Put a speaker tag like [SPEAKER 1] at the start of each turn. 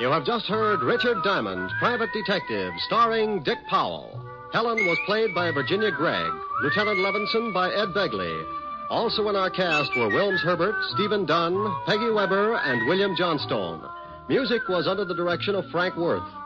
[SPEAKER 1] You have just heard Richard Diamond, Private Detective, starring Dick Powell. Helen was played by Virginia Gregg, Lieutenant Levinson by Ed Begley. Also in our cast were Wilms Herbert, Stephen Dunn, Peggy Weber, and William Johnstone. Music was under the direction of Frank Worth.